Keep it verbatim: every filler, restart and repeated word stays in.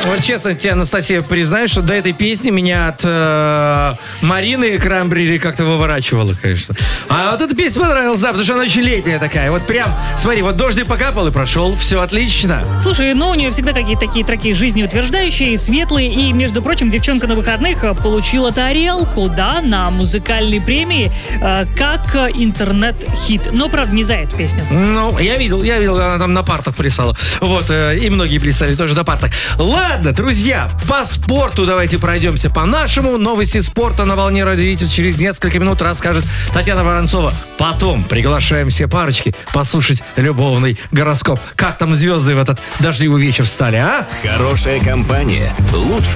Вот честно тебе, Анастасия, признаюсь, что до этой песни меня от э, Марины Крамбрери как-то выворачивало, конечно. А вот эта песня понравилась, да, потому что она очень летняя такая. Вот прям, смотри, вот дождь покапал и прошел, все отлично. Слушай, ну у нее всегда какие-то такие треки жизнеутверждающие, светлые. И, между прочим, девчонка на выходных получила тарелку, да, на музыкальной премии, э, как интернет-хит. Но, правда, не за эту песню. Ну, я видел, я видел, она там на партах плясала. Вот, э, и многие плясали тоже на партах. Ладно, друзья, по спорту давайте пройдемся по-нашему. Новости спорта на волне Радио Витебск через несколько минут расскажет Татьяна Воронцова. Потом приглашаем все парочки послушать любовный гороскоп. Как там звезды в этот дождливый вечер стали, а? Хорошая компания лучше